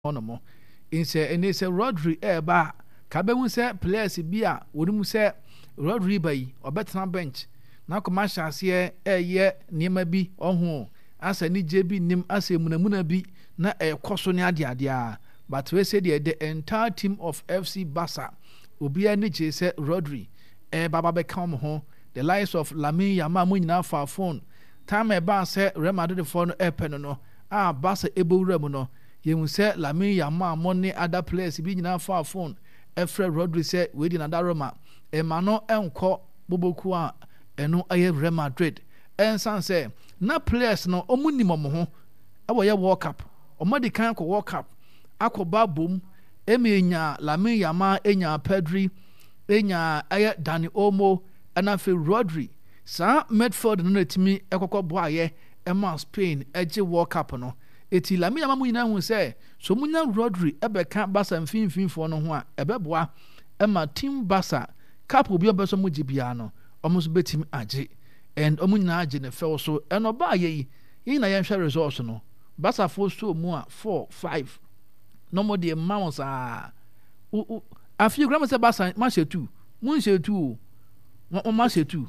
onomo inse ene se Rodri eba ka be hu se players bi a wonimu se Rodri bayi obetena bench na koma hyase eye niema bi oho asa ni je bi nim asa emunamuna bi na ekoso ne ade a but we say the entire team of FC Barca obia ni je se Rodri baba be come ho the likes of Lamine Yamal mo nyina fa phone time eba se Real Madrid for no pen no Barca ebowura mu no yehu se Lamine Yamal mo ne other players bi nyina fa phone efre Rodri se we di na Roma ma no enko boboku a eno aye Real Madrid ensan se na players no omunimo mo ho awo ye World Cup omadi kan ko World Cup akoba bom emenya Lamine Yamal enya Pedri enya aye Dani Olmo ana fe Rodri sa Medford no etimi ekokọ boaye ema Spain eje World Cup no eti Lamine Yamal nyina hu se so munya Rodri ebeka Barca mfinfo no ho a ebeboa ema team Barca cup obi obeso mu gibia no omuso betim age and omunyina age ne fe so eno ba ye yi na ye hwe results no Barca for so mu a 4-5 no more the amounts a afi gram se Barca ma she 2 mun she 2 ma she 2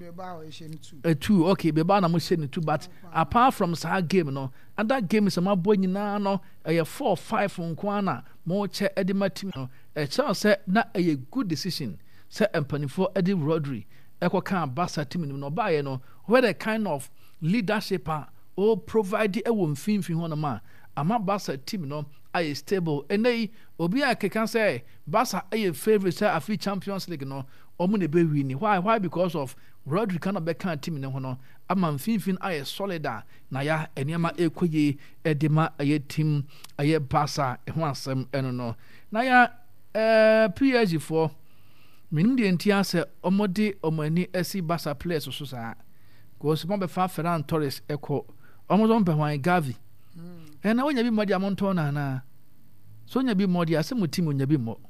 2 okay be ba na mo she 2 but apart from sa game no and that game is ma boy nyina no 4-5 nko ana mo che edema team no chance say na a good decision say empanifo Eddie Rodri ekoka Barca team no ba ye no where the kind of leadership or provide e wo mfinfin ho no ma ama Barca team no ay stable enei obi a kekan say Barca ay favorite say afi Champions League no omo ne be win why because of Rodri kind of back team no ho no ama mfinfin ay solid na ya eniama ekoye edema ay team ay Barca ho asem eno no na ya PSG for minim de ntia se omode omani asi Barca players so sa go so be fa Ferran Torres eko omozo mpe hwan Gavi na wonya bi modi amonto na so nya bi modi asem team nya bi mo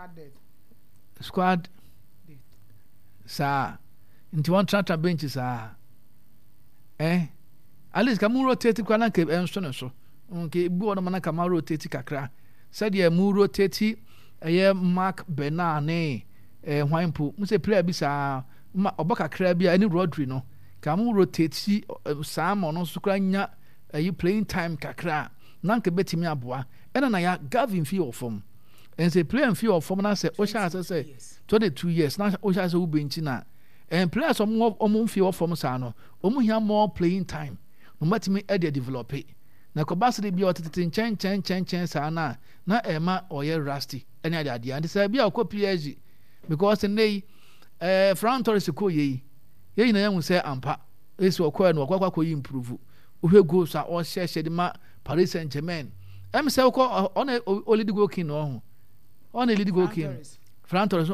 squad sa nti won trata bench sa at least ka mu rotate kwa na ke enso ne so nke bu ono mana ka ma rotate kakra said ye mu rotate Mark Bernane hwanpo mu se player bi sa ma oboka kra bi ani Rodri no ka mu rotate Sam no so kra nya playing time kakra nanka betimi aboa ena na ya Gavin fi ofom en se player fi ofom na se o sha se 22 years na o sha se u bench na en players omo fi ofom sa no omo hia more playing time no matimi e dey develop na ko basri bi o tete chen sa na ema oye rusty eni ade and say bi akọ PSG because nei Ferran Torres ko ye na ya hu say ampa esi okọ na okwa yi improve uhwe goals a o share de ma Paris Saint-Germain em say okọ on lead goal king no ho on lead goal king Ferran Torres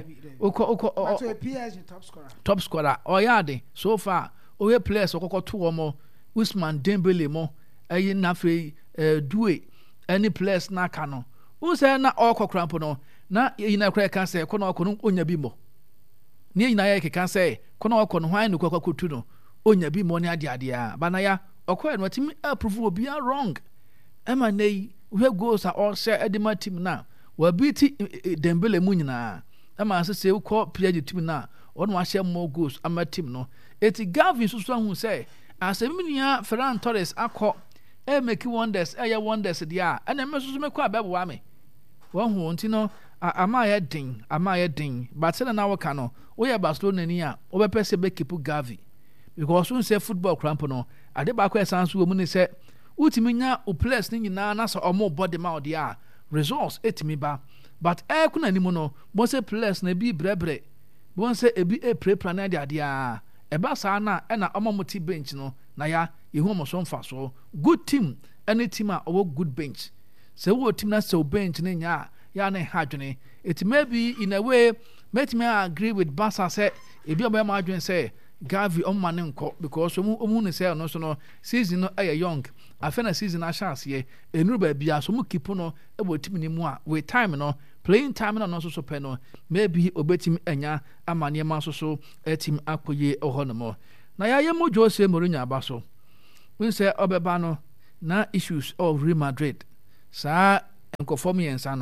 okọ PSG top scorer o ya de so far o players okọ to omo Ousmane Dembele mo na fe Doué any players na kano who say na okọ krampo no na yina kra kan say kono okono onya bi mo ni yina ya ke kan say kono okono hwan no kokọ kotu no onya bi mo ni ade a bana ya okọ no timi approve obi wrong ema nei we goals are all share edema team na wa beat Dembele mu nyina ema say ukọ PSG team na ono wa share more goals ama team no eti Gavin so hu say aseminia Ferran Torres akọ make wonders wonders dia and me me kwa bebo wa me won hu nti no amaye din but say na waka no we Barcelona ni a we be pese be keep Gavi because we say football cramp no ade ba kwa sanso mu ni say ultimi nya o players ni nyina na so omo body ma dia results etimi ba but kuna ni mu no bo say players na bi brebre bo say ebi pre na dia eba sa na na omo bench no na ya yehu mo so mfa so good team any team a owo good bench say wo team na so bench na nya ya na hadwene it may be in a way make me agree with Barca say ebi oba ma adwen say Gavi omma ne nko because omu ne say no so no season no young afena season a chance ye enuru ba bia so mu keep no e bo team ni mu a with time no playing time no so pe no maybe obetim anya amane ma so team akoye ohonomo na ya yemo Jose Mourinho abaso we say obeba no na issues of Real Madrid sa nkrofom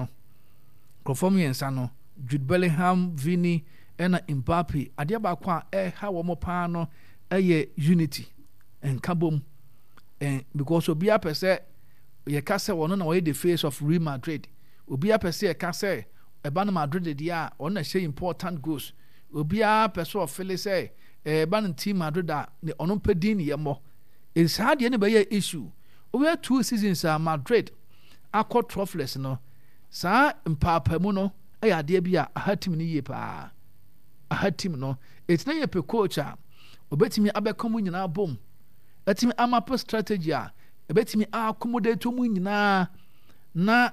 yensa no Jude Bellingham, Vini ena Mbappe ade ba kwa ha wo mo pa no eye unity enkabom because obia pese ye ka se wono na we the face of Real Madrid obia pese ye ka se eba na Madrid dia on na share important goals obia pese of feel say eba na team Madrid da ne ono pedin ye mo is hard ye ne be ye issue over 2 seasons Madrid akọ trophyless no saa mpapa mu no aya de bia aha team ni ye pa aha team no it's na ye pe coach a obetimi abekomu nyina bom etimi amap strategy a ebetimi accommodate mu nyina na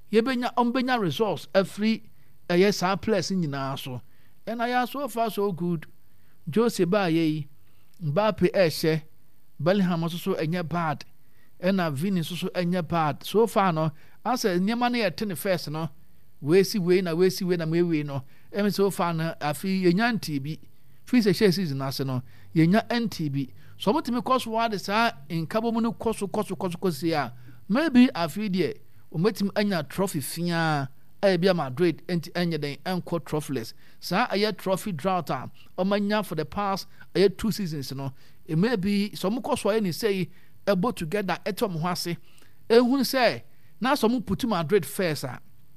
yebenya results every saa players nyina so and I so far so good Jose ba ye Mbappe ehye Bellingham so enye bad and Vini so enye bad so far no asa nyema na yete first no we si na we no em so far no afi yenya ntibi fi se season ase no yenya ntibi so mutimi course ward sa nkabo mu no koso ya maybe afi de o metim anya trophy fia bia Madrid enti enye den enko trophyless sa aye trophy drought o manya for the past 2 seasons no it may be some course why ni say able together etom ho ase ehun say na some put Madrid first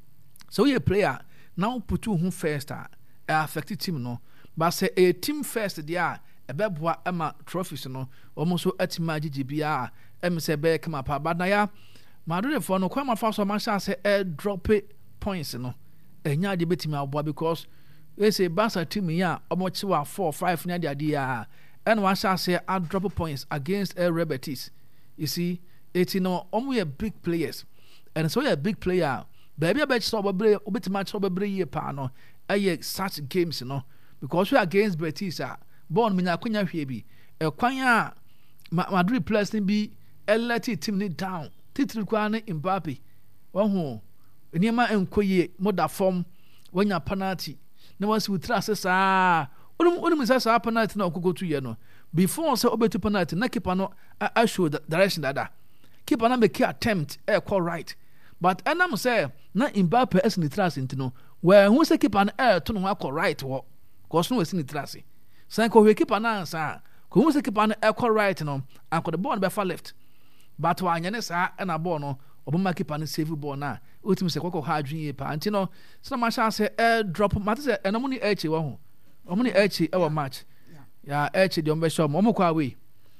so you player now put who first affect team no but say a team first there ebeboa ema trophies no almost so atima ggbia em say be come up but na ya Madrid for no kwama fa so ma sha say drop points no enya de betimi aboa because we say Barca team ya omo chiwa 4-5 nya de ya and one shall say I drop points against Real Betis. You see, it's we are big players, and so you're a big player. Baby, I bet so bit much over year pano. Such games, because we are against Betis. Born mina kunya hebi. Kwanya Madrid players be let team need down. Title kwane Mbappe. Wahu. Niema enkoye moda form when your penalty. No one will trust us. Only say penalty na go to ye no before say obetu penalty na keeper no I show the direction that keeper na make attempt call right but enam say na Mbappe as ni trust intino where who say keeper na to no call right wo cause no we ni trust say ko we keeper na answer ko who say keeper na call right no and ko the ball be far left but wa anya ne sa na ball no obama keeper na save ball na ultimate say ko ha adwin ye pa antino so na ma sha say drop matter say enam ni echi wo ho omuni echi ewa match ya echi de ombe show omo kwa away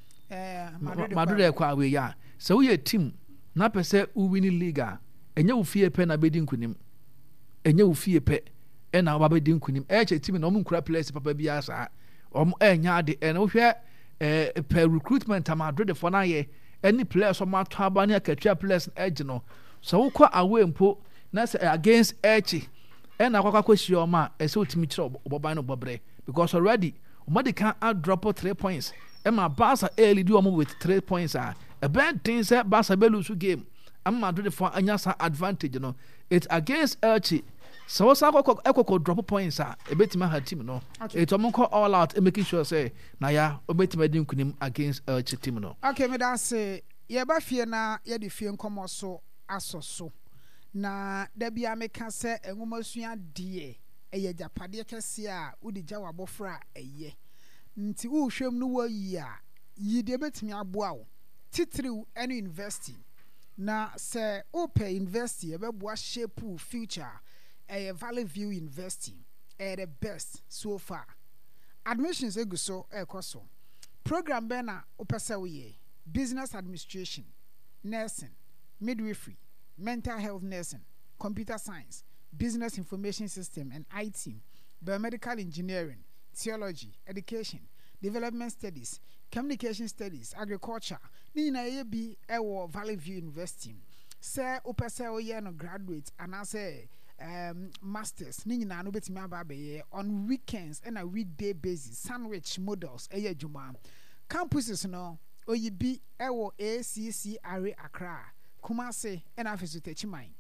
Madrid kwa away ya so we team na pese u win league enye wo fie pe na bedi nkunim enye wo fie pe e na wo bedi nkunim echi team na omo nkura players papa bia sa omo enya de e na wo hwe per recruitment Madrid for na ye any players omo ataba na akatwa players edge no so wo kwa away mpo na against echi and I kwakwashi oma ese otimi kire oboban no bobre because already omade can drop 3 points e ma Barca early do with 3 points a bad thing say Barca be lose game am Madrid for anya sa advantage no it's against Elche so sa kwakwa drop points a ebetima ha team no it omonko all out making sure say na ya obetima din kunim against Elche team no okay me da say ye ba fie na ye de fie nkomo so asoso na da bia meka se enwomasua de eye japade kese a udi jawa bofra eye nti wo hwem no wa yi a yi de betimi aboa wo titiri enu university na se open university e beboa shape future eye Valley View University the best so far admissions eguso ekoso program be na opese wo ye business administration nursing midwifery mental health nursing, computer science, business information system and IT, biomedical engineering, theology, education, development studies, communication studies, agriculture. Nina ye be ewo Valley View University. Say upese oye no graduate and I say masters. Nina no betimi aba be on weekends and a weekday basis. Sandwich models eye juma. Campuses no oyi bi ewo ACCRA Accra. Kumase and office to Chimai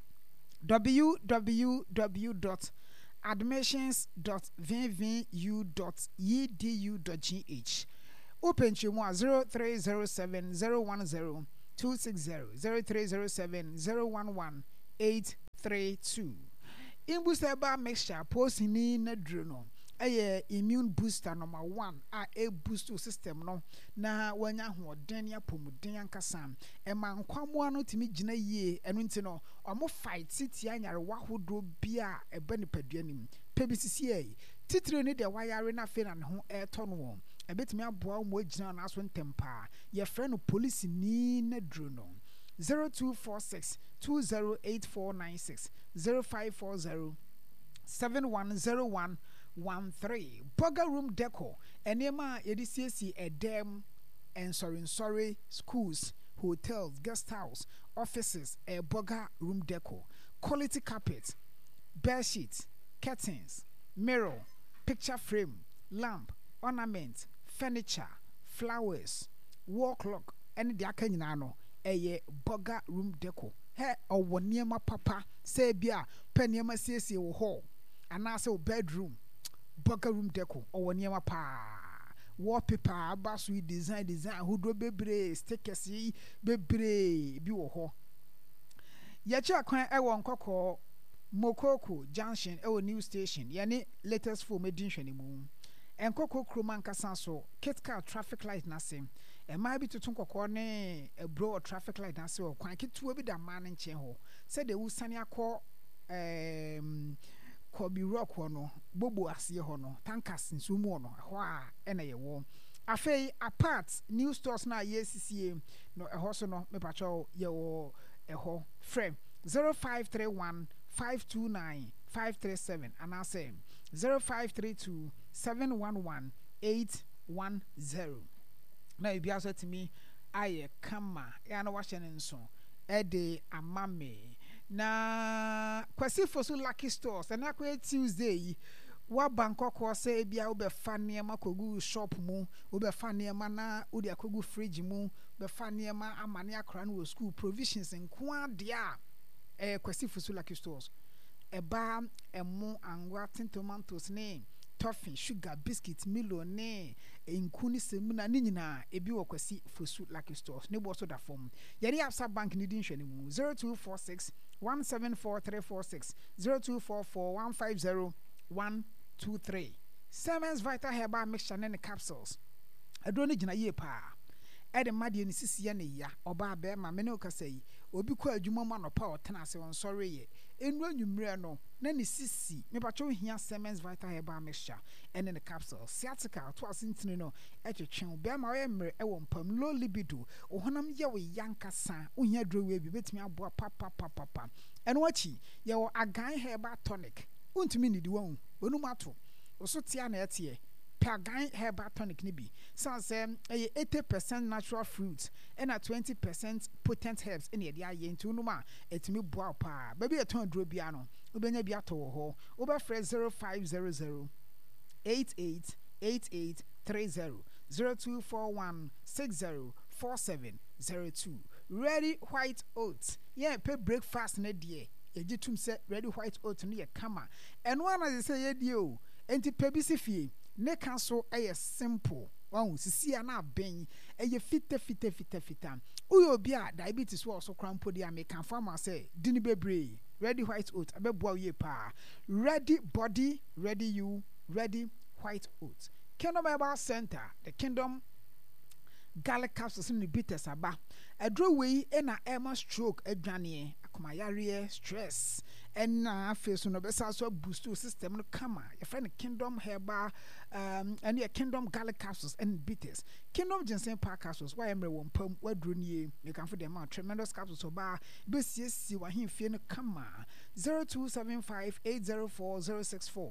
www.admissions.vvu.edu.gh Open Chimwa 0307 010 260 0307 011 0832. Imbusaba mixture posini na druno. Aye immune booster number 1 a boost system no na wanya hoden ya pomuden ankasa ema nkwamo no timi gina yie eno nti no omo fight city anyare wahodo bia ebe ne paduanim pebisisi e titire ne de wayare na fe na ne ho eto no ebetimi aboa mo agina na so ntempa ye frɛ no police ni na duro no 0246 208496 0540 7101 13 Burger Room Deco enema yedisiesi edem and sorry schools, hotels, guest house, offices, a Burger Room Deco, quality carpet, bed sheets, curtains, mirror, picture frame, lamp, ornament, furniture, flowers, wall clock, and the akanino a Burger Room Deco. He owo niema papa say bia peniema siesi wo hall anase bedroom Burger Room Deco or niema pa wallpaper abasu design hudro bebre stickers bebre bi wo ho ye cha kwan e won kokko Mokoko Junction e new station yani latest form edin hwani mu enkoko kroman kasa so KitKat traffic light na sem e ma bi tutun kokko ne e bro traffic light na se o kwan ketuo bi da man nche ho se de wusane akọ Kobe Rock hono bobo asie hono tankers nsumu hono ho a ena ye wo afei apart new stores na yesisie no eho so no me pacho ye wo eho frame 0531 529 537 and I say 0532 711 810 na you be also to me aye kama ya no washe nso ede amame na kwasi fosu lucky stores na kwa Tuesday wa Bangkok say bia obe fa niema kogu shop mu obe fa niema na odi akogu fridge mu be fa niema amane akra no school provisions nko dia kwasi fosu lucky stores eba emu angwa tin tomatoes ne toffee sugar biscuit milo ne nkuni semuna ni nyina ebi wo kwasi fosu lucky stores ne bo so da form yari Absa Bank ni din hwene mu 0246 174346 0244 150 Siemens Vital Herbal Mixture ne capsules adoni gina ye pa ede made ni sisi ne ya oba be ma me ne okasai obi kwa adwuma ma no pa otena se won sori ye enu anwumre no na ni sisi me pa cho hia Siemens Vital Herbal Mixture ene ne capsules sciatica to asintini no etwetwen be ma we mre e won pam low libido ohonam ye we yankasa ohia drowe bi betimi aboa papa eno achi ye wo agan herbal tonic untimi nidi won onum ato oso tia na etie Pagan herbal tonic ni bi say 80% natural fruits and 20% potent herbs in the aye nti unuma etimi boa pa baby eton dro bia no obenya bia to ho oba fresh 0500 888830 0241 604702 ready white oats pe breakfast na die ejitum se ready white oats no ye kama eno ana say ye die o enti pebisi fie ne kan so simple wan sisi na ben fita uyo bia diabetes wo so krampo dia me kan farmer say dini bebre ready white oat abeboa ye pa ready body ready you ready white oat Kingdom Herbal Center the Kingdom garlic capsules in the bitters aba adro we na ema stroke adwane akomayare stress and na face no be so boost system no kama your friend Kingdom Herbal and your Kingdom garlic capsules and bitters Kingdom ginseng pack capsules why emre won pam wadro nie you can for them tremendous capsules oba be siesi wa himfie no kama 0275804064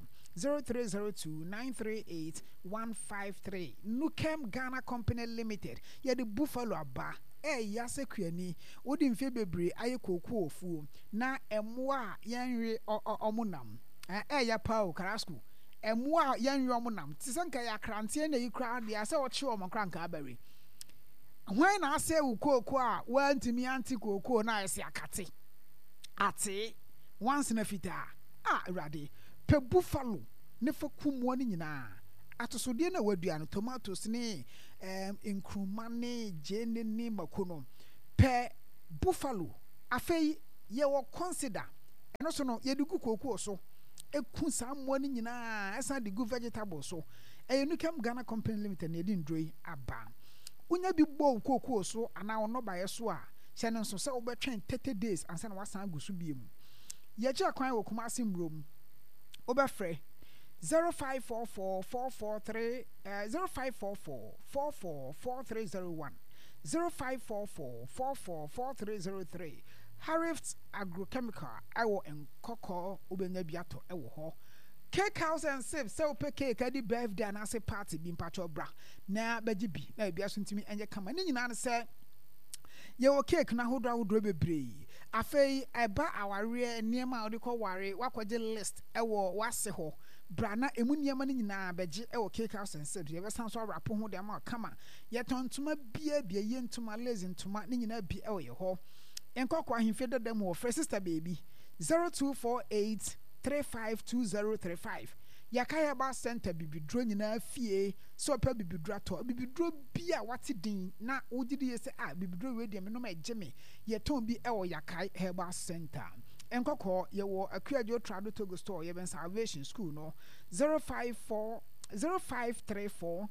0302938153 Nukem Ghana Company Limited ya the Buffalo aba ya sekuani odi mfe bebre aye kokoo ofuo na emwa yanwe omunam ya pawo karasku emwa yanwe omunam tisanka ya krante na yikra dia se wo che omkranka abare hwan na ase ukoko a wantimi anti kokoo na ese akate ate once na fita rade pe buffalo ne fakumo ni nyina atosodie na wadua no tomatoes ne nkruma ne jene ne makono pe buffalo afei ye wo consider eno so no ye de gu kokuo so eku saa mmoa ni nyinaa esa de gu vegetable so Nukem Ghana Company Limited na edin droi aba unya bi bo kokuo so ana ono ba ye so a hye no so se wo betwen 30 days ansa na wasan agusu biem ye gya kwan wo kuma asimrom wo be frɛ 0544 444301 0544 Harrift Agrochemical awo enkoko ubenya biato ewo ho Cake House and Sip so pe cake adi birthday and ase party bi mpacho bra na baji bi na bia so ntimi enye kama ni nyina se ye wo cake na hodro bebre afei eba aware niema odi ko ware wakoje list ewo wase ho bra na emu niema ni nyina baji ewo Cake House and Sip ye be san so rapo ho de ma kama ye tontuma bia ye ntuma lazy ntuma ni nyina bi ewo ye ho enkoko ahimfe de dem wo frɛ sister baby 0248 352035 Yakaya Bar Center bibidro nyina fie so pa bibidro to bibidro bia wate din na wogidi ye se bibidro we de me no ma geme ye ton bi e wo Yakai Herbal Center enkoko ye wo Akuadio Trado Togo store ye ben Salvation School no 0534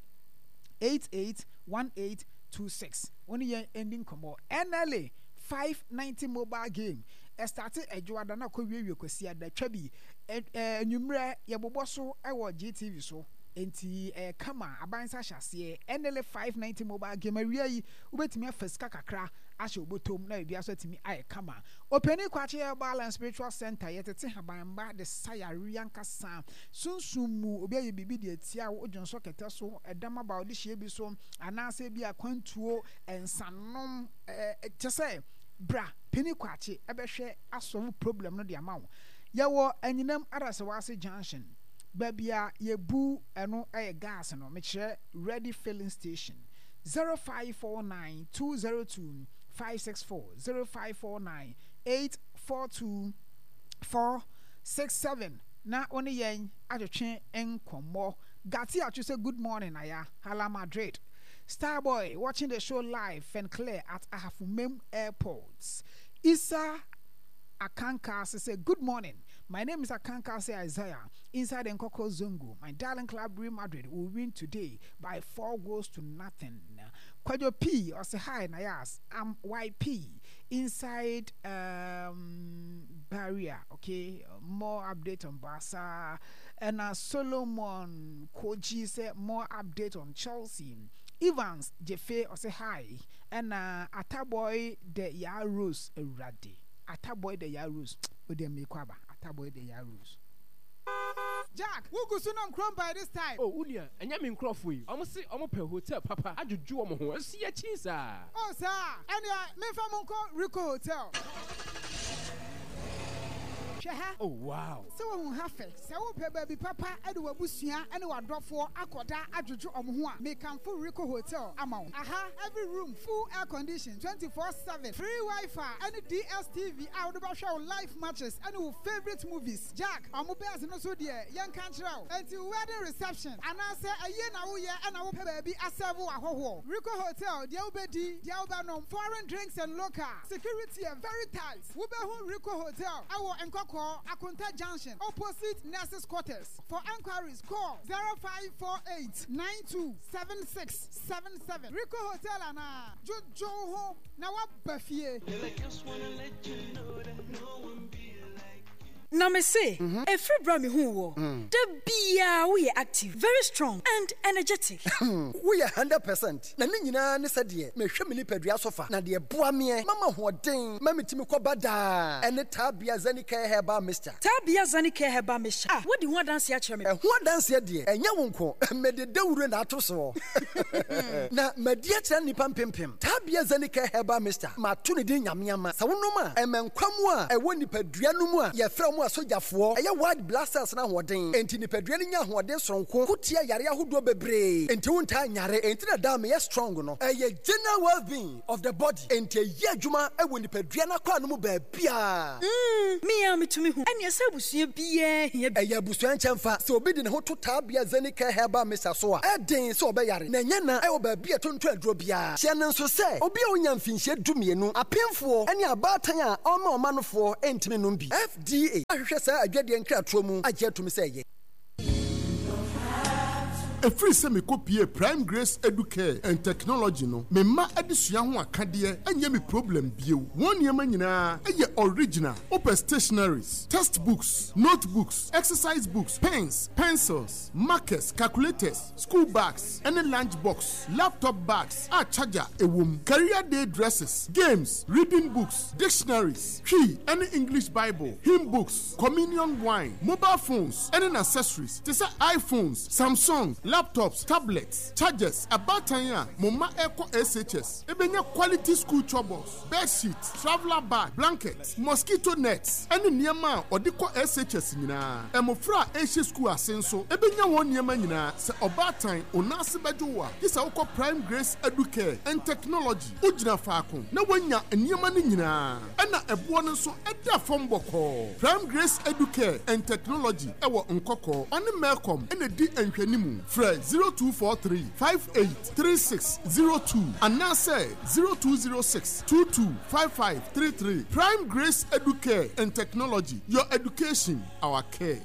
881826 oni ye ending komo NLA 590 mobile game started ejuada na ko wiewie kwasi ada twabi enwumre ye boboso ewo GTV so enti kama abansa hyase NLA 590 mobile game awia yi ubetimi afasika kakra ahye obotom na bia so timi aye kama openi kwache balance spiritual center yetete habamba de sayari ankasa sunsumu obi aye bibi de atia ojonso kete so edama ba odi hye bi so anase bi akwantuo ensanom tese bra peni kwache ebehwe asolve problem no de amawo yawo anyinam arase wase junction babia yebu eno gas no mekire ready filling station 0549 202 564 0549 842 467 na oni yen atwetwe enkomo gati atwese good morning aya hala Madrid Starboy watching the show live and clear at Ahafumem Airports. Isa Akanka say good morning. My name is Akanka say Isaiah. Inside Nkoko Zungu, my darling club Real Madrid will win today by 4-0. Kwajo P or say hi Nayas. I'm YP inside barrier. Okay, more update on Barca and Solomon Koji say more update on Chelsea. Evans Jefe or say hi and Ataboy de Yarus Eradi. Ataboy de Yarus with them Mikwaba. Ataboy de Yarus. Jack, who go soon on Chrome by this time? Oh, Unia, and Yamin Crawford. I must say, I'm a hotel, Papa. I do do a see a cheese. Oh, sir, and me from Uncle Rico Hotel. Oh wow. So we have it. So baby papa Edwa Busia and we drop for Akoda Ajuju Omhua. Make come full Rico Hotel amount. Aha, every room full air condition 24/7. Free Wi-Fi and DSTV out about show live matches and our favorite movies. Jack, I'm bears no so dear, young country until wedding reception. And I say a year now and our baby a servo a ho. Rico Hotel, the Obedi, the Albanon, foreign drinks and local. Security are very tight. Wubehun Rico Hotel, our Nkoko Akunta Junction, opposite Nurses Quarters. For enquiries, call 0548 927677. Rico Hotel and Jojo Ho. Now what Buffy? Now me say, a free brami who the bia we are active, very strong and energetic. We are 100%. Na nyina ne sadie me hwe me ni padua sofa na de boa me mama hoden mama timi ko bada ene tabia zanika heba mister Tabia zanika heba mister what the one dance ya chere me ho dance ya de enya wonko me de dawuro na ato so na madia chere nipa mpempem tabia zanika heba mister ma to ne de nyameama sa wonoma emenkwamu a ewo nipadua no mu a ye frɛ mu ma sojafoɔ ɛyɛ white blasters na hoɔden enti nipadua no nya hoɔden soronko kotia yare ahodoɔ bebree enti wontaa nyare enti na da me yɛ strong no ɛyɛ general well-being of the body enti ɛyɛ adwuma ɛwɔ nipadua no akɔ no mu baabia me a metumi hu ɛne ɛsɛ abusua biaa hia ɛyɛ abusua nkyɛmfa sɛ obi de ne ho to Tabia Zenica Herbal Mesa so a ɛden sɛ ɔbɛyare na ɛnyɛ na ɛwɔ baabia tonto aduro biara hyɛ no nso sɛ obi a wonya mfinhyia dumienu apemfoɔ ɛne abaatan a ɔma ɔmanofoɔ ɛntimi nom bi FDA ahwehwɛ saa adwadeɛ nkratoɔ mu agye atumi sɛ ɛyɛ Every semi copy Prime Grace Educare and Technology no. Me ma adisua ho akadeɛ enye me problem bio. One year nyinaa eye original. Open stationaries, textbooks, notebooks, exercise books, pens, pencils, markers, calculators, school bags, any lunch box, laptop bags, charger, career day dresses, games, reading books, dictionaries, any English Bible, hymn books, communion wine, mobile phones, any accessories. They say iPhones, Samsung, laptops, tablets, chargers, abatanya, moma eco SHS, ebenya quality school troubles, bed sheets, traveler bag, blankets, mosquito nets, any niyama or diko SHS nina. Emofra Asia school asenso, ebenya one niyama nina, se obatan onasi bejowa, this oko Prime Grace Educare and Technology, ujina fakon, na wanya niyama nina, ena ebuone so eda from boko. Prime Grace Educare and Technology, ewa unkoko, oni melcom, ene di enkwenimu, 0243 583602 and now say 0206 225533. Prime Grace Educare and Technology. Your education, our care.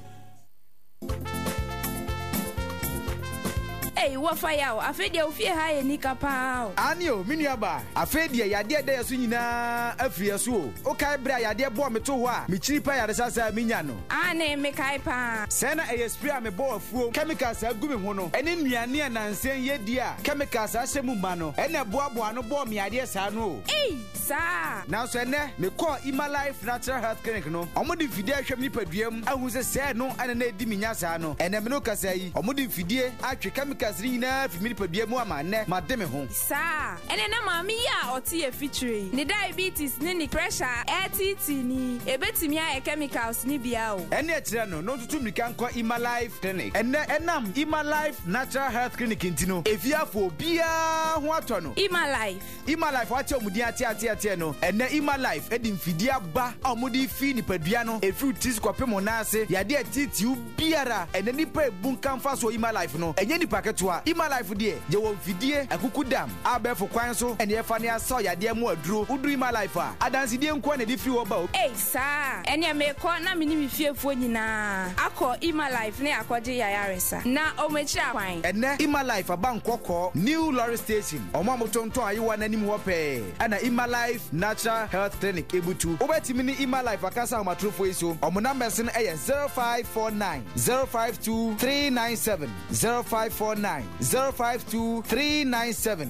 Hey, what fire? I feel you fear high and nika pow. Anio, miniaba. I feel ya dear day sunina, a free as well. Okay, bra ya dear boy me to wa. Me cheaper ya sasa minyano. Ane me kaipa. Sena a spray me boy fuel chemicals are giving hono. And in Miania and saying ye dear chemicals are semumano. And a boy no boy me idea sano. Hey, sir. Now sene me call Ima Life Natural Health Clinic no. Omodi fidie shame ni pediem. I was a say no and a diminya sano. And a menoka say omodi fidie actually chemicals. Rina fimili pedie mu amane mademe ho sa ene na mami ya oti e feature ni diabetes ni pressure ATT ni ebetimi a chemicals ni bia o ene akira no tutu mika nko Ima Life Clinic ene enam Ima Life Natural Health Clinic ntino efiafo bia ho ato no Ima Life wache omudi ate no ene Ima Life edi mfidi aba omudi fi ni pedua no efi tis kwapemo na ase yade atiti biara ene nipa ebunka mfa so Ima Life no enye ni paketo Ima Life die je won fidie akuku dam abefo kwan so ene efa ne aso yade mu aduro udu Ima Life a adansi die nko na di fi wo ba o sa ene me ko na me ni me fiefo nyina akọ Ima Life ne akọje yayaresa na omechira kwan ene Ima Life aba nkọkọ New Lorry Station omamotonto ayewa nanim wo pe ana Ima Life Natural Health Clinic ebutu obetimi ni Ima Life akasa omatrofo iso omunambers no eye 0549 052 397 0549 052 397.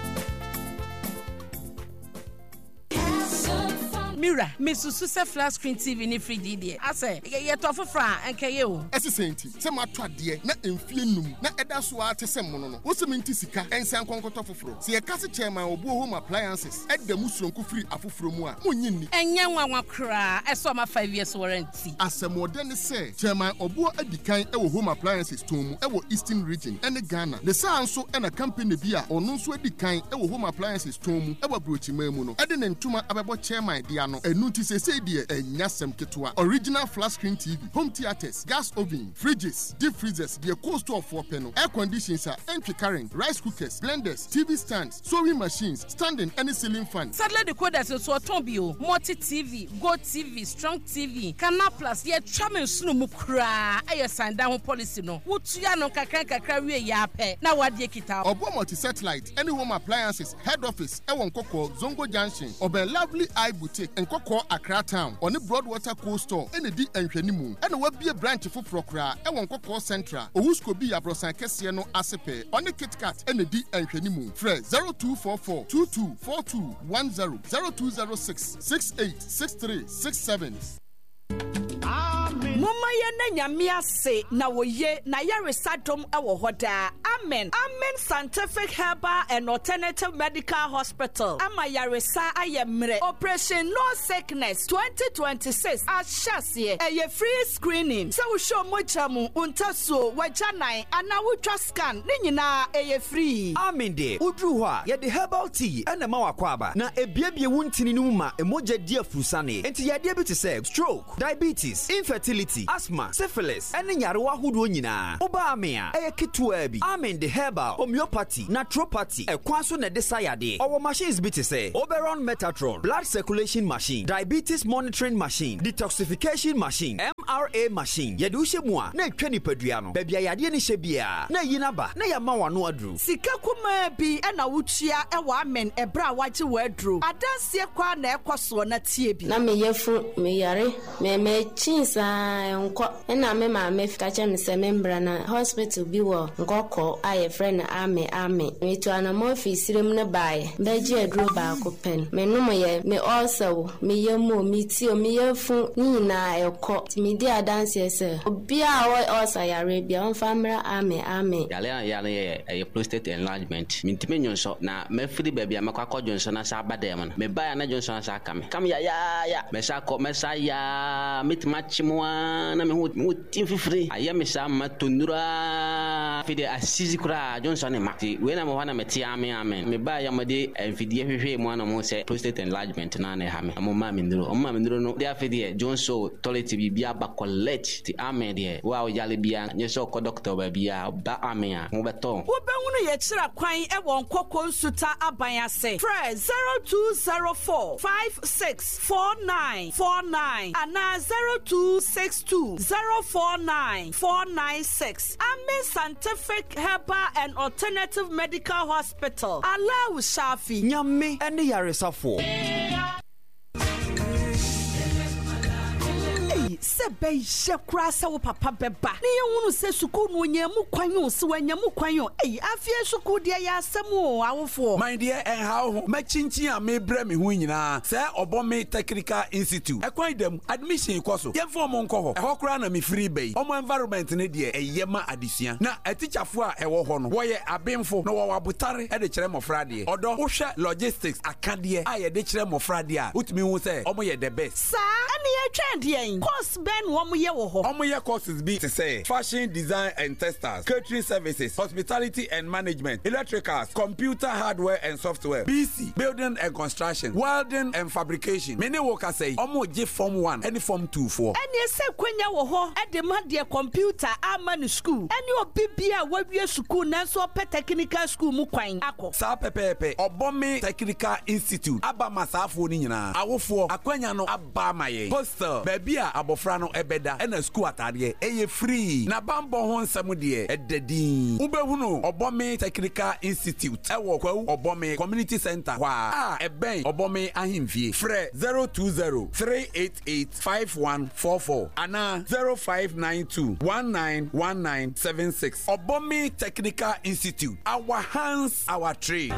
Mira, Mrs. Susa flat screen TV ni free DD. I say, ye to fra enke ye o. Esisenti, se ma to ade na emfie num na eda so a te sem no no. Wo se minti sika ensan konkoto foforo. Se ye kase chairman obu home appliances edda mu suronko free afoforo mu a monyinni. Enye nwanwa kra, eso ma 5 years warranty. Asemode ne se chairman obu adikan e wo home appliances to mu e wo Eastern region ene Ghana. Ne sa anso e na company bi a ono nso adikan e wo home appliances to mu e wo brochima mu no. Ede ne ntuma abebo chairman dia no enuti se die enyasem ketwa. Original flat screen TV, home theaters, gas oven, fridges, deep freezers, the cost of 4 panel, air conditioners, entry current, rice cookers, blenders, TV stands, sewing machines, standing any ceiling fan. Sadly the code as so tombio, multi TV, Go TV, Strong TV, Canal Plus, ye chairman sunu mukra, aye sign down policy no. Wutuya no kakra we yape. Na wadie kita. Obo multi satellite, any home appliances, head office, Ewon Koko, Zongo Junction, Obe Lovely Eye Boutique, and Koko Accra Town, on the Broadwater Coast Store, and the D and Shenimu, and will be a branch for Procra, Ewon Koko Central, Owusko be a Brosan Kesiano Asepe, on the Kit Kat, and the D and Shenimu, Fred 0244 224210 0206 686367. Mama ye na nyame ase na woye na yaresadom ewo hoda. Amen Scientific Herbal and Alternative Medical Hospital ama yaresa ayemre. Operation No Sickness 2026 ashasiye eye free screening. Se wo show mojamu untaso wajanai ana ultra scan ni nyina eye free. Amen de udru ho a ye de herbal tea ena ma wakwaba na ebiebie wuntini no ma emoja dia furusane. Enti yade bi te say stroke, diabetes, infertility, asthma, syphilis ene nyarewa hodo nyina. Oba amea eye kitwa bi. Amen de herbal, homeopathy, naturopathy ekwan so na de sayade. Our machines bi te say Oberon Metatron, blood circulation machine, diabetes monitoring machine, detoxification machine, MRA machine. Yede wo hyemu a na etwa nipadua no. Bebia yade ni hye bia na yinaba na yama wano adru. Sika kuma bi ena wutua ewa amen ebra waje wadru. Adanse kwa na ekoso na tie bi. Na me yefu me yare me chinsa enko ena me ma me fika che me se membra na hospital bi wo nkoko aye friend ame me to ana mo fi sirem ne bae beje adru ba ko pen me no me also me yemu me tio me yefu nyina eko mi di adanse se obi a wo also yare bia on famra ame yale a prostate enlargement mintime nyonso na me free baby amakwa jonso na sa badem no me ba na jonso na sa kam ya me sa ko me sa ya mitmachimwa na me hu tim free aya me sa matonura fide asizi kura jonso ne mati we na mo wana meti amen me ba ya made enfidie hwehwe mu na mo se prostate enlargement na na ha me mo ma me nduro no dia fide jonso toilet bibia ba collect ti amen de wa o yale bia nyeso ko doctor ba bia ba amen a mo beto wo be hunu ye kira kwan e won kokko nsuta aban ase frɛ 0204564949 ana 0262049496. Amen Scientific Herbal and Alternative Medical Hospital. Allah Shafi nyame ene yaresafo. Se be je kura se wo papa beba ne ye hunu se suku no nyamu kwanyo se wanyamu kwanyo afie suku de ya asemu awofo my dear en how ma chinchin a me bra me hu nyina se obomi technical institute ekwan dem admission koso ye form nko ho e kura na me free bay omo environment ne de eyema adesua na atichafo a ewo ho no wo ye abemfo no wo wabutare e de kire mofra de odo wo hwe logistics akade a ye de kire mofra de a utumi hu se omo ye the best sa ene ye twende yen course ben wo mo ye wo ho omo ye courses be to say fashion design and testers, catering services, hospitality and management, electricals, computer hardware and software, BC, building and construction, welding and fabrication. Many workers say omo je form 1 and form 2 for ene se kwenya wo ho e de ma de computer amanu school ene obibia wawie school na so pe technical school mu kwan akọ sa pepepe obomi technical institute abama safo ni nyina awofo akwanya no abama ye hostel babia abofra no ebeda ena school atade eye free na bambo ho nsam de edadin ubehunu obomi technical institute ewo kwawu obomi community center wa eben obomi ahimfie frɛ 020-388-5144 ana 0592-191976 obomi technical institute, our hands our trade.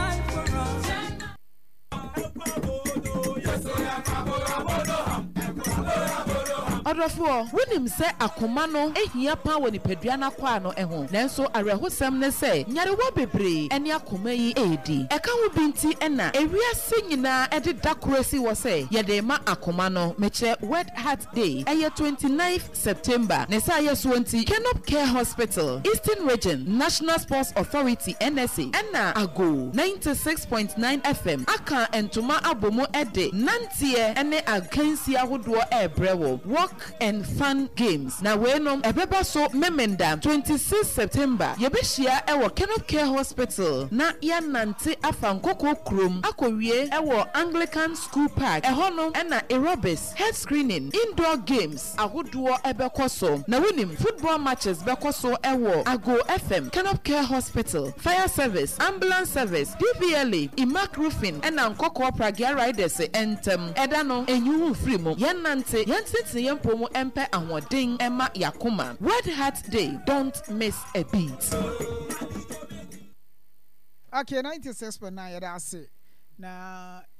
Odofo wonim se akoma no ehia pa woni padua na kwa no eho nanso arehosem ne se nyarewa bebre ene akoma yi edi eka wo binti ena ewiase nyina ede dakorasi wo se yede ma akoma no meche World Heart Day eye 29th September ne sa yeso nti Kenop Care Hospital Eastern Region National Sports Authority NSA ena ago 96.9 FM aka entoma abomo ede nantie ene akansi ahodo ebrewo walk and fun games na wenom ebeba so memenda 26 September yebehia ewo Kenop Care Hospital na ya nante afankoko krom akowie ewo Anglican School Park ehono ena aerobics head screening indoor games ahodo ebekoso na wonim football matches bekoso ewo Ago FM Kenop Care Hospital fire service ambulance service DVLA Imac roofing ena nkoko pragia riders entem edano enyuhu free mo yenante yentete yempomo empe ahoden ema yakoma. World Heart Day, don't miss a beat. Okay, 96.9 yada ase na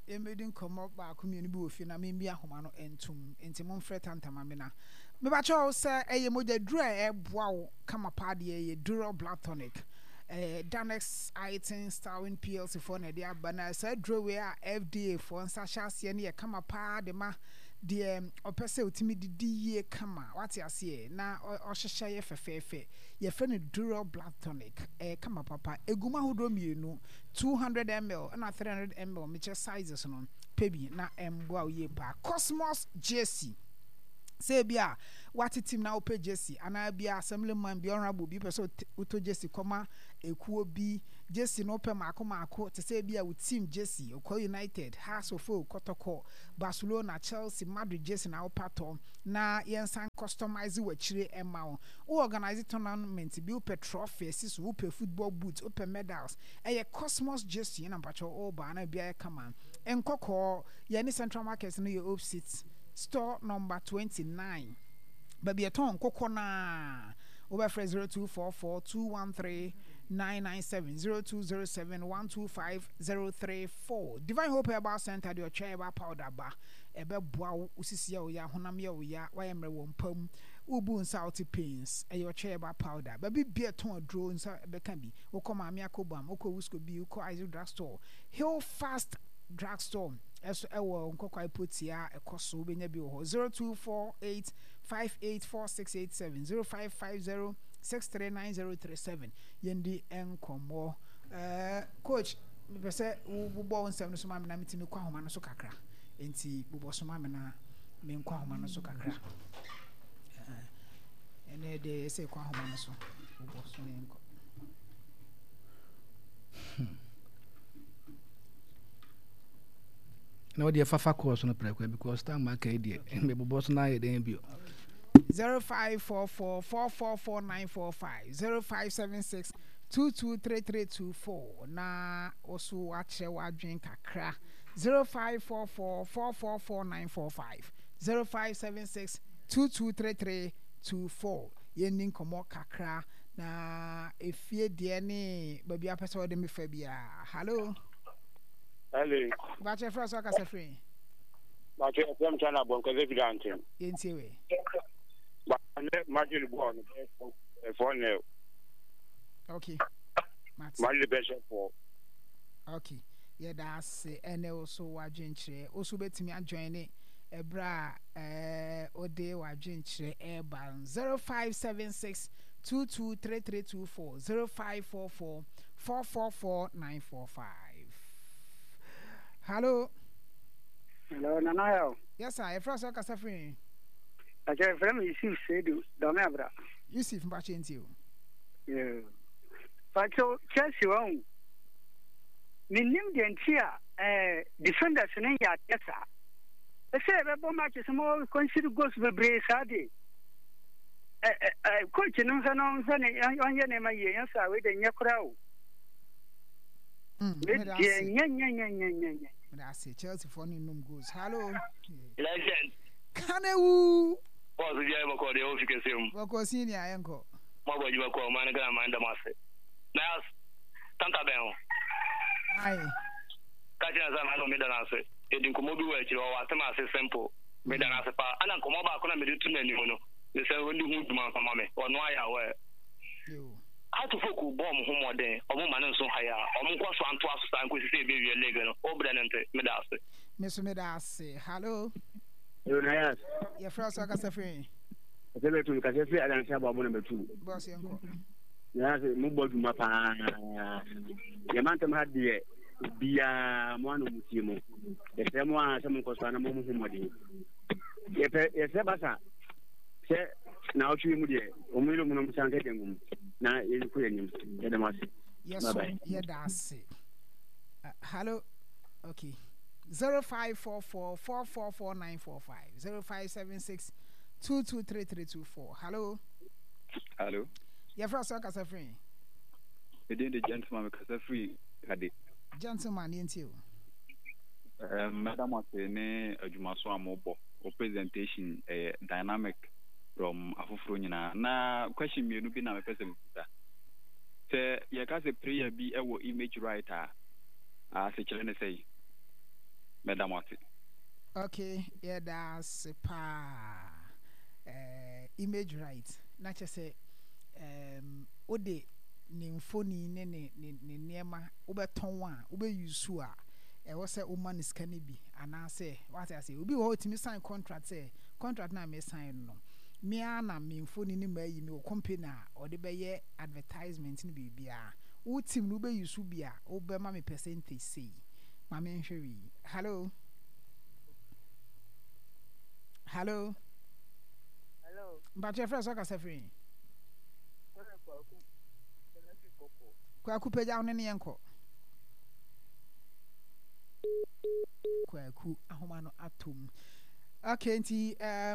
Emedin come up ba community bi ofi na me bia homa no entum enti mo mfre tantama me na me ba cho say eye moja dura boa wo kama pa de eye Duro Blood Tonic Danex Itin Starwin PLC for na dia bana say dro we a FDA for nsa hyase ne ye kama pa de ma de opese otimi didi ye kama wati ase na ohyehyɛ ye fefefe ye fe ne Duro Blood Tonic kama papa eguma hodo mienu 200 ml na 300 ml meche sizes no pebi na emboa ye pa Cosmos JC say bia wati team na ope JC ana bia assemblyman bi honorable bi person uto JC koma ekuo bi JC no pe mako te say bia with team JC Oko United Hearts of Oak Kotoko Barcelona Chelsea Madrid JC na opato na yensan customize wachire ema o organize tournament bi upe trophies so upe football boots upe medals Cosmos JC na mpacho o ba na bia kama enkoko ye ni Central Market no ye opposite store number 29 baby aton kokona over 0244 213 997 0207 Divine Hope Herbal Center the Ocheba powder ba ebe boa usisi ya oya honam ya oya wayemre wompam ubu nsalty pains Ocheba powder baby be ton adro nsa be kan bi ukoma ami akobam uko wusko bi uko Isaac drugstore Hill Fast drugstore eso ewo nkokwa ipotia ekoso benya bi ho 0248 584687 0550 639037 yendi enkomo coach me pese bubo nsem no so ma me na mitimi kwa homa no so kakra enti bubo so ma me na me kwa homa no so kakra ene de se kwa homa no so bubo so ne enko no dey fafa course no pray because time market dey me bobo so na ye den bio 0544444945 0576 223324 na osu ache wadwen kakra 0544444945 0576 223324 yenin komo kakra na efie de ne babia pese ode me fa bia hello Bache Frost Akasa free. Bache FM chana bon kaze vidante. Yentiwe. Ba ne majuli bon phone. Okay. Majuli best for. Okay. Yeah, that's ene also wadwenchire. Also betimi adjoin ne ebra ode wadwenchire airban 0576 223324 0544 444945. Hello. Hello, Nanayo. Yes, sir. If Frost Akasa free. I can from Yusuf said, Domabra. Yusuf Mbachentiu. Yeah. But so, Chelsea won't. Minim the entire defenders in India, yes, sir. I say, Rebel matches more consider goes to the brace, Adi. Coach, and on your name, yes, sir, with the crowd. That's it. Chelsea for num goes. Hello. Legend. Kanewu. Boss we are call the office him. Boko senior yanko. Mo you call man ga man da mase. Now tanta ben. Ai. Kaja za na me da na se. Edin ko mo bi wa chiro wa tema se simple. Me da na se pa. Ana ko mo ba ko na me tu na ni no. Me se woni hu duma fa ma me. Ono aya we. Yo. How to focus bomb home day, or man so higher, or Munko so and twice time with say baby leg, or Brenante, Medase. Miss Medase, hello. Yes. Your first Akasa free. I tell you to Cafe and Saba number 2. Boss Yanko. Yes, Mubo Mapa. Yamantam had the Bia Mono Mutimo. The same one, some Cosana Mumodi. Yes, Sebasa. Now, she would be Omilum Sanketum. Na ilikuwa yes sir. Yeah, that's it. Hello. Okay. 0544444945 0576 223324. Hello. Hello. Yeah, first Akasa free. The gentleman Akasa free kade. Gentleman into you. Madam Atene Ajumaso Amobo or presentation dynamic from afufuro nyina na question me no bi na me person ta se ye ka se prayer bi e wo image writer a se kire ne sei Madam Wati. Okay, yeah, that's image right. Not just say ode nimfoni ne niema obeton wa obe use a e wo say woman is can be and I say what I say obi wo timi sign contract say contract na me sign no me ana me mfoni ni ma yi me company a ode be ye advertisement ni bibia wo tim no be use bia obe ma me percentage say ma me nhwe hello hello but your friends are free kwaku peja one ne yenko kwaku ahoma no atom okay nti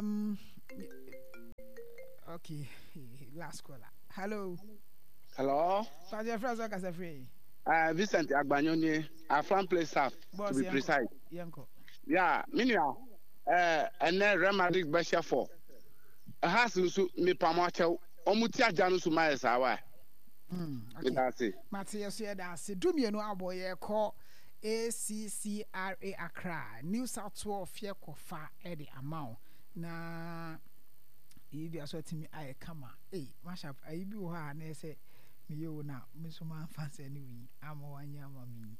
okay last caller hello but your friends are free Vincent Agbanyonye Afran place staff to be precise yenko yeah minia and Real Madrid Besha for has to me pamacho omuti ajanu su mai sawa okay Matthias here that say do me no aboye call ACCRA Accra New South Wales fear kofa e the amount na e bi aso timi aye kama mashup ayi bi wo ha na say me yo na me so man fancy anyway ama wanya ama mi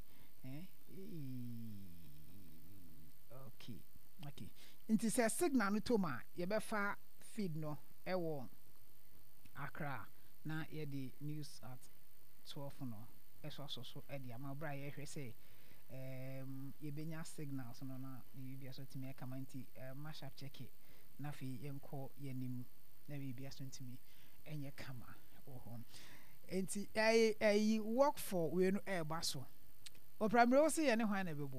okay nti say signal no to ma ye be fa feed no e wo Accra na ye the news at 12 no eso so e the ama bra ye hwe say ye benya signals no na ye bi aso timi e kama nti mashup check it na fi yenko yenim na bi aso timi enye kama enti ai work for we no e ba so o primary o say ye ne hwan na bebo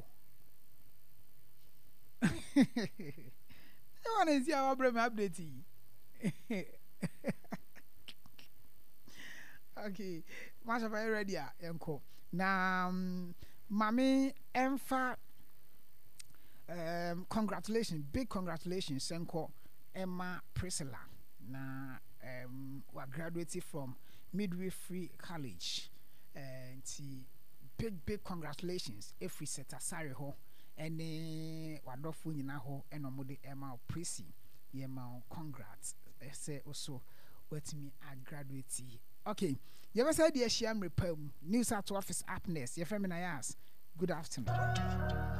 I want to see our brand update. Okay, Masha, are you ready? Enko. Now, Mami Emfa, congratulations, big congratulations, Enko Emma Priscilla. Na we graduated from Midwifery College. And big congratulations. If we set aside ho. Ene wadofo nyina ho enomode ema presi yema congrats say also wetimi a graduate okay you ever said the Asian repam news at office up next your feminine yes good afternoon